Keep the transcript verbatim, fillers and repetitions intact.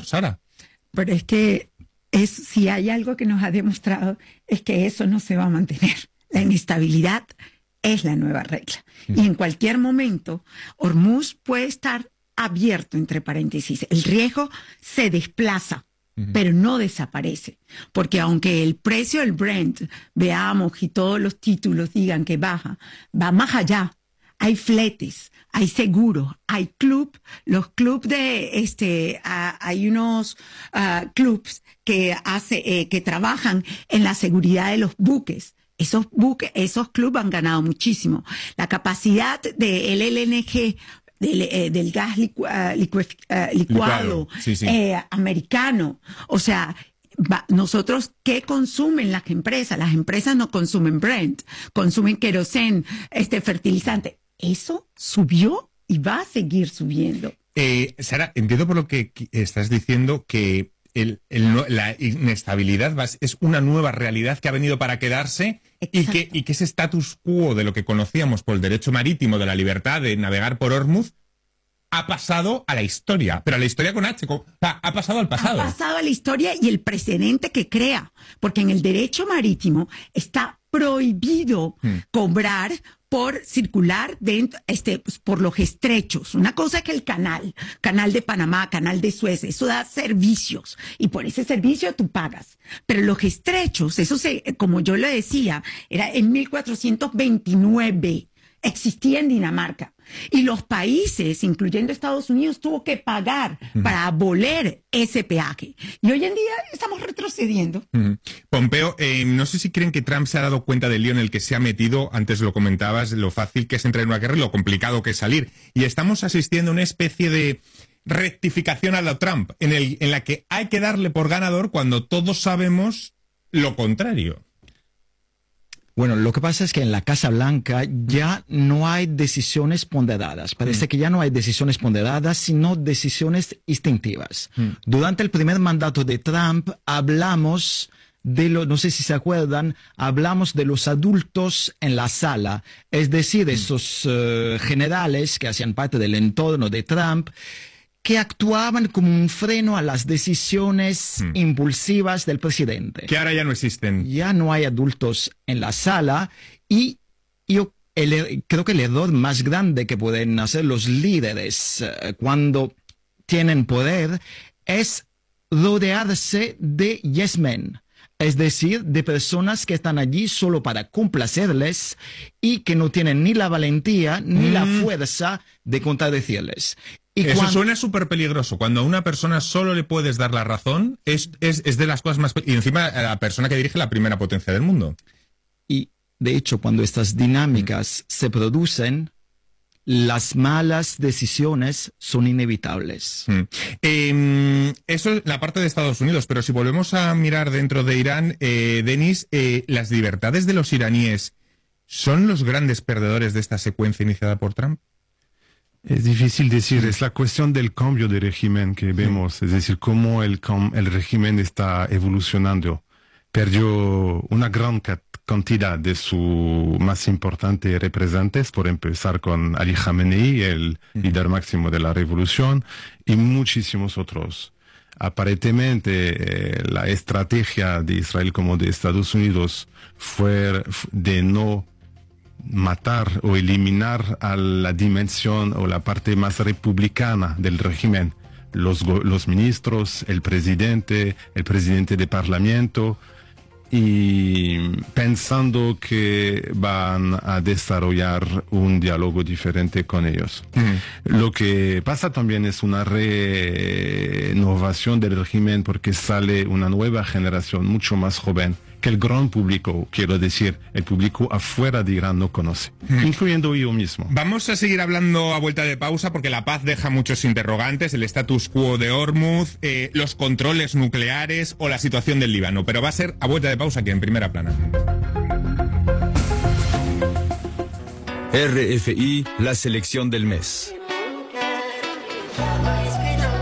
peor, Sara. Pero es que es, si hay algo que nos ha demostrado es que eso no se va a mantener. La inestabilidad es la nueva regla. Mm. Y en cualquier momento, Hormuz puede estar abierto, entre paréntesis. El riesgo se desplaza, uh-huh. pero no desaparece. Porque aunque el precio del Brent, veamos, y todos los títulos digan que baja, va más allá. Hay fletes, hay seguros, hay club, los clubs de, este, uh, hay unos uh, clubs que hace, eh, que trabajan en la seguridad de los buques. Esos buques, esos clubs han ganado muchísimo. La capacidad del L N G, del, eh, del gas licu, uh, licu, uh, licuado, licuado. Sí, sí. Eh, americano, o sea, Va, nosotros, ¿qué consumen las empresas? Las empresas no consumen Brent, consumen queroseno, este fertilizante. Eso subió y va a seguir subiendo. Eh, Sara, entiendo por lo que estás diciendo que el, el, la inestabilidad va, es una nueva realidad que ha venido para quedarse y que, y que ese status quo de lo que conocíamos por el derecho marítimo, de la libertad de navegar por Hormuz, ha pasado a la historia, pero a la historia con H, con, o sea, ha pasado al pasado. Ha pasado a la historia y el precedente que crea, porque en el derecho marítimo está prohibido hmm. cobrar por circular dentro, este, pues, por los estrechos. Una cosa es que el canal, canal de Panamá, canal de Suez, eso da servicios y por ese servicio tú pagas. Pero los estrechos, eso se, como yo le decía, era en mil cuatrocientos veintinueve. Existía en Dinamarca. Y los países, incluyendo Estados Unidos, tuvo que pagar uh-huh. para abolir ese peaje. Y hoy en día estamos retrocediendo. Uh-huh. Pompeo, eh, no sé si creen que Trump se ha dado cuenta del lío en el que se ha metido. Antes lo comentabas, lo fácil que es entrar en una guerra y lo complicado que es salir. Y estamos asistiendo a una especie de rectificación a lo Trump, en, el, en la que hay que darle por ganador cuando todos sabemos lo contrario. Bueno, lo que pasa es que en la Casa Blanca ya no hay decisiones ponderadas. Parece mm. que ya no hay decisiones ponderadas, sino decisiones instintivas. Mm. Durante el primer mandato de Trump hablamos de lo, no sé si se acuerdan, hablamos de los adultos en la sala, es decir, mm. esos uh, generales que hacían parte del entorno de Trump, que actuaban como un freno a las decisiones mm. impulsivas del presidente. Que ahora ya no existen. Ya no hay adultos en la sala y yo el, creo que el error más grande que pueden hacer los líderes uh, cuando tienen poder es rodearse de yes men. Es decir, de personas que están allí solo para complacerles y que no tienen ni la valentía ni mm. la fuerza de contradecirles. Y Eso cuando... suena súper peligroso. Cuando a una persona solo le puedes dar la razón, es, es, es de las cosas más... Y encima a la persona que dirige la primera potencia del mundo. Y, de hecho, cuando estas dinámicas mm. se producen, las malas decisiones son inevitables. Mm. Eh, eso es la parte de Estados Unidos, pero si volvemos a mirar dentro de Irán, eh, Denis, eh, las libertades de los iraníes, ¿son los grandes perdedores de esta secuencia iniciada por Trump? Es difícil decir, es la cuestión del cambio de régimen que vemos, es decir, cómo el, el régimen está evolucionando. Perdió una gran cantidad de sus más importantes representantes, por empezar con Ali Khamenei, el uh-huh. líder máximo de la revolución, y muchísimos otros. Aparentemente, eh, la estrategia de Israel como de Estados Unidos fue de no matar o eliminar a la dimensión o la parte más republicana del régimen, los, los ministros, el presidente, el presidente del parlamento, y pensando que van a desarrollar un diálogo diferente con ellos. Mm. Lo que pasa también es una renovación del régimen porque sale una nueva generación mucho más joven que el gran público, quiero decir, el público afuera de Irán no conoce, mm. incluyendo yo mismo. Vamos a seguir hablando a vuelta de pausa porque la paz deja muchos interrogantes, el status quo de Hormuz, eh, los controles nucleares o la situación del Líbano, pero va a ser a vuelta de pausa aquí en Primera Plana. R F I, la selección del mes.